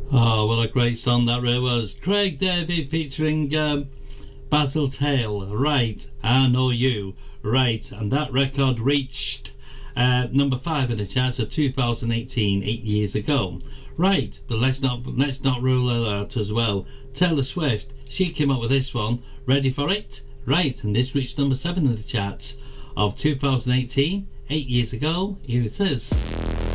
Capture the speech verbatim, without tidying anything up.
Oh, what a great song that really was. Craig David featuring um, Basil Tail. Right, I Know You. Right, and that record reached uh, number five in the charts of two thousand eighteen, eight years ago. Right, but let's not let's not rule her out as well. Taylor Swift, she came up with this one. Ready for it? Right, and this reached number seven in the charts of two thousand eighteen, eight years ago. Here it is.